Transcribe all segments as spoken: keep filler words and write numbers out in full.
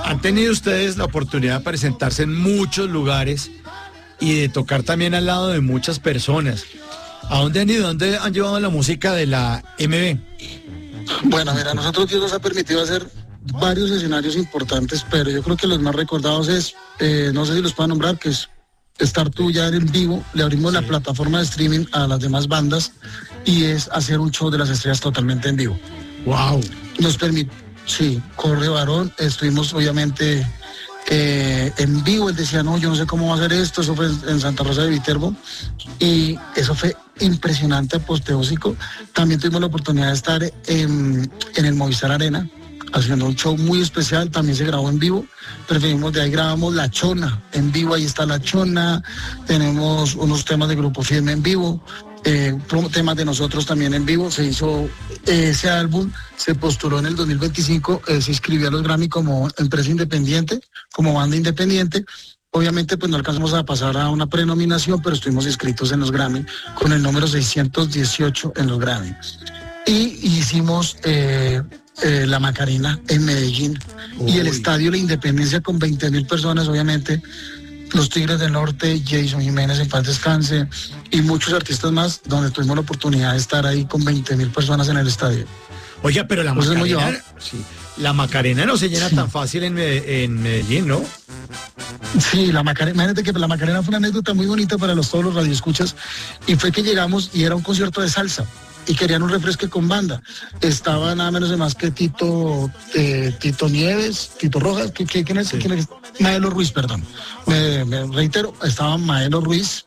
Han tenido ustedes la oportunidad de presentarse en muchos lugares y de tocar también al lado de muchas personas. ¿A dónde han ido? ¿Dónde han llevado la música de la M B? Bueno, mira, nosotros Dios nos ha permitido hacer varios escenarios importantes, pero yo creo que los más recordados es, eh, no sé si los puedo nombrar, que es estar tú ya en vivo, le abrimos sí. la plataforma de streaming a las demás bandas y es hacer un show de las estrellas totalmente en vivo. Wow. Nos permite, sí, Corre Varón, estuvimos obviamente eh, en vivo, él decía, no, yo no sé cómo va a hacer esto, eso fue en Santa Rosa de Viterbo, y eso fue impresionante, apoteósico. También tuvimos la oportunidad de estar en, en el Movistar Arena, haciendo un show muy especial, también se grabó en vivo, preferimos, de ahí grabamos La Chona, en vivo, ahí está La Chona, tenemos unos temas de Grupo Firme en vivo, eh, temas de nosotros también en vivo, se hizo eh, ese álbum, se postuló en el dos mil veinticinco, eh, se inscribió a los Grammy como empresa independiente, como banda independiente. Obviamente pues no alcanzamos a pasar a una prenominación, pero estuvimos inscritos en los Grammy con el número seiscientos dieciocho en los Grammy. Y hicimos eh, eh, la Macarena en Medellín. Uy. Y el Estadio La Independencia con veinte mil personas, obviamente. Los Tigres del Norte, Jason Jiménez en paz descanse, y muchos artistas más, donde tuvimos la oportunidad de estar ahí con veinte mil personas en el estadio. Oiga, pero la Entonces, Macarena, sí, la Macarena no se llena sí. tan fácil en, en Medellín, ¿no? Sí, la Macarena, imagínate que la Macarena fue una anécdota muy bonita para los, todos los radioescuchas, y fue que llegamos y era un concierto de salsa, y querían un refresque con banda. Estaba nada menos de más que Tito eh, Tito Nieves, Tito Rojas, ¿quién, quién es? Sí. ¿Quién es? Maelo Ruiz, perdón. Me, me reitero, estaba Maelo Ruiz,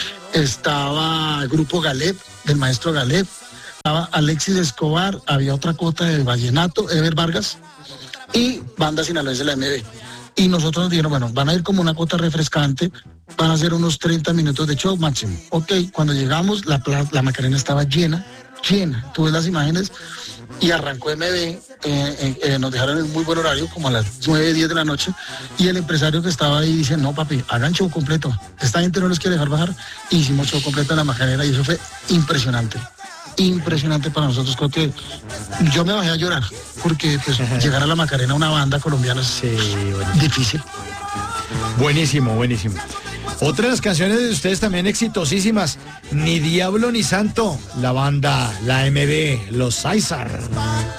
estaba el grupo Galep, del maestro Galep, estaba Alexis Escobar, había otra cota de vallenato, Ever Vargas, y banda sinaloense de la M B. Y nosotros nos dijeron, bueno, van a ir como una cota refrescante, van a hacer unos treinta minutos de show máximo. Ok, cuando llegamos, la, la Macarena estaba llena, llena. Tú ves las imágenes y arrancó M B, eh, eh, eh, nos dejaron en muy buen horario, como a las nueve, diez de la noche, y el empresario que estaba ahí dice, no papi, hagan show completo. Esta gente no los quiere dejar bajar. Y hicimos show completo en la Macarena y eso fue impresionante. Impresionante para nosotros, creo que yo me bajé a llorar porque pues, llegar a la Macarena una banda colombiana es sí, difícil. Buenísimo, buenísimo. Otra de las canciones de ustedes también exitosísimas, Ni Diablo ni Santo, la banda, la M B, los César.